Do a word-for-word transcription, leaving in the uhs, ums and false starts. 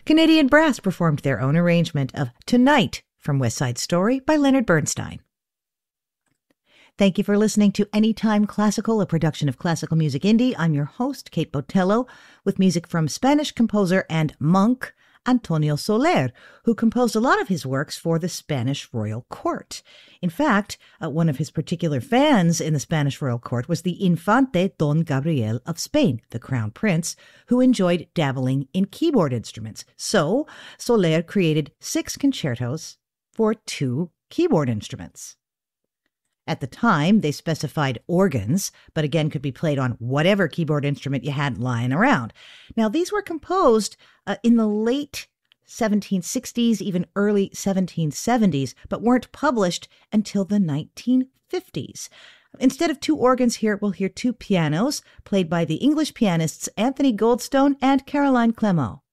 Canadian Brass performed their own arrangement of Tonight from West Side Story by Leonard Bernstein. Thank you for listening to Anytime Classical, a production of Classical Music Indie. I'm your host, Kate Botello, with music from Spanish composer and monk Antonio Soler, who composed a lot of his works for the Spanish royal court. In fact, uh, one of his particular fans in the Spanish royal court was the Infante Don Gabriel of Spain, the crown prince, who enjoyed dabbling in keyboard instruments. So, Soler created six concertos for two keyboard instruments. At the time, they specified organs, but again could be played on whatever keyboard instrument you had lying around. Now, these were composed uh, in the late seventeen sixties, even early seventeen seventies, but weren't published until the nineteen fifties. Instead of two organs here, we'll hear two pianos played by the English pianists Anthony Goldstone and Caroline Clément.